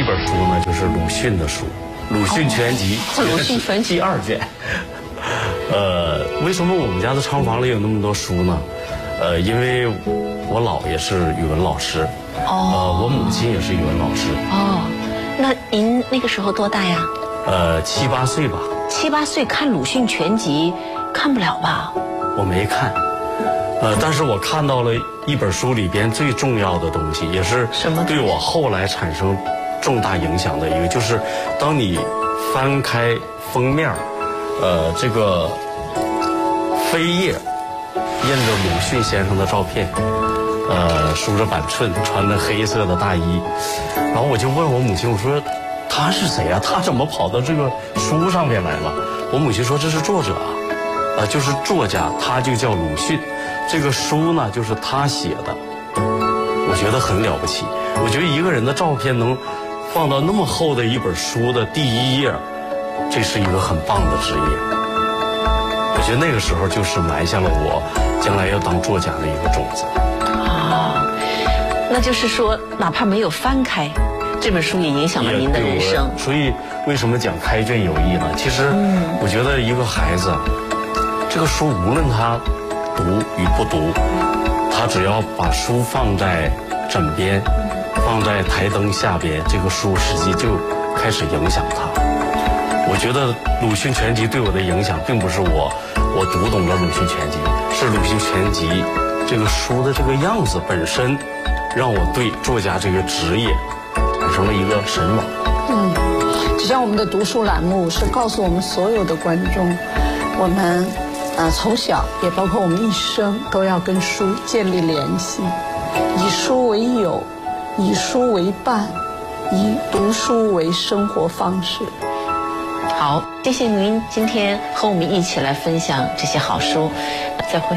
一本书呢，就是鲁迅的书《鲁迅全集》， 鲁迅全集第2卷。为什么我们家的仓房里有那么多书呢？因为我姥爷是语文老师，我母亲也是语文老师。 那您那个时候多大呀 ？7、8岁吧。 7、8岁看鲁迅全集，看不了吧？ 我没看。但是我看到了一本书里边最重要的东西，也是对我后来产生重大影响的一个，就是当你翻开封面，这个扉页印着鲁迅先生的照片，梳着板寸，穿着黑色的大衣，然后我就问我母亲，我说他是谁啊？他怎么跑到这个书上面来了？我母亲说这是作者就是作家，他就叫鲁迅。这个书呢，就是他写的，我觉得很了不起。我觉得一个人的照片能放到那么厚的一本书的第1页，这是一个很棒的职业。我觉得那个时候就是埋下了我将来要当作家的一个种子。 那就是说，哪怕没有翻开这本书，也影响了您的人生。 所以为什么讲开卷有益呢？其实我觉得一个孩子，这个书无论他读与不读，他只要把书放在枕边，放在台灯下边，这个书实际就开始影响他。我觉得鲁迅全集对我的影响，并不是我读懂了鲁迅全集，是鲁迅全集这个书的这个样子本身，让我对作家这个职业产生了一个神往。 就像我们的读书栏目是告诉我们所有的观众，我们从小也包括我们一生都要跟书建立联系，以书为友，以书为伴，以读书为生活方式。 好，谢谢您今天和我们一起来分享这些好书，再会。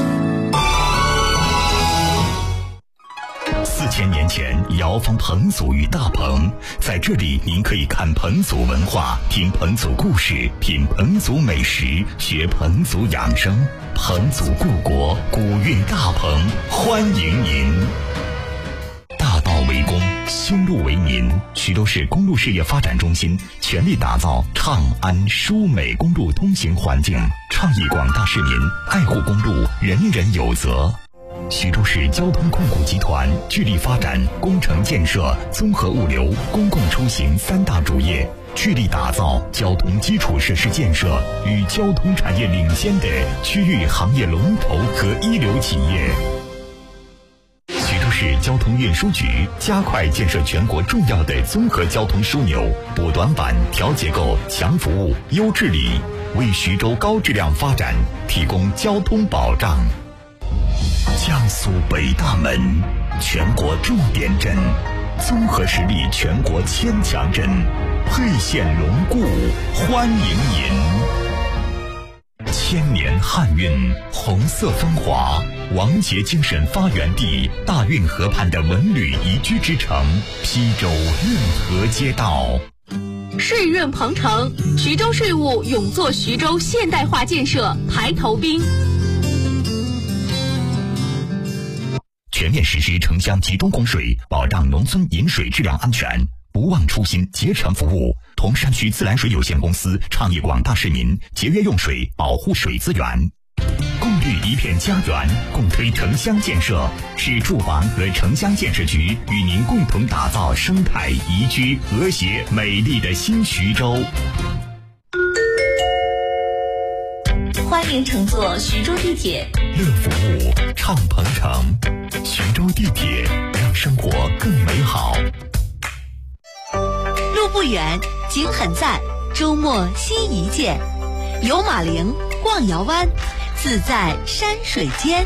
4000年前，遥访彭祖与大鹏，在这里您可以看彭祖文化，听彭祖故事，品彭祖美食，学彭祖养生。彭祖故国，古韵大鹏，欢迎您。大道为公，修路为民。徐州市公路事业发展中心全力打造畅安舒美公路通行环境，倡议广大市民爱护公路，人人有责。徐州市交通控股集团致力发展工程建设、综合物流、公共出行3大主业，致力打造交通基础设施建设与交通产业领先的区域行业龙头和一流企业。徐州市交通运输局加快建设全国重要的综合交通枢纽，补短板、调结构、强服务、优治理，为徐州高质量发展提供交通保障。江苏北大门，全国重点镇，综合实力全国牵强镇，沛县龙固欢迎您。千年汉韵，红色风华，王杰精神发源地，大运河畔的文旅宜居之城，邳州运河街道。 世运鹏程，徐州税务永做徐州现代化建设排头兵。 全面实施城乡集中供水，保障农村饮水质量安全，不忘初心，竭诚服务。铜山区自来水有限公司倡议广大市民节约用水，保护水资源。共绿一片家园，共推城乡建设。市住房和城乡建设局与您共同打造生态宜居、和谐、美丽的新徐州。 欢迎乘坐徐州地铁， 乐服务，畅鹏程。徐州地铁，让生活更美好。 路不远，景很赞，周末心一见。游马陵，逛瑶湾，自在山水间。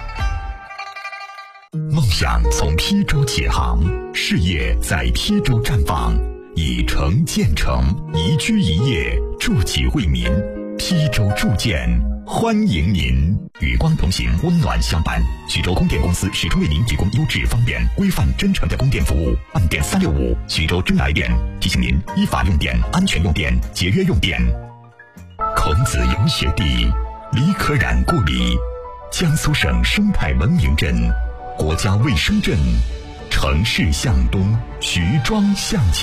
梦想从邳州起航，事业在邳州绽放，以城建城，宜居宜业，筑己为民。邳州铸建欢迎您，与光同行，温暖相伴。徐州供电公司始终为您提供优质、方便、规范、真诚的供电服务。按电365，徐州真来电。提醒您依法用电，安全用电，节约用电。孔子游学地，李可染故里，江苏省生态文明镇，国家卫生镇，城市向东，徐庄向前。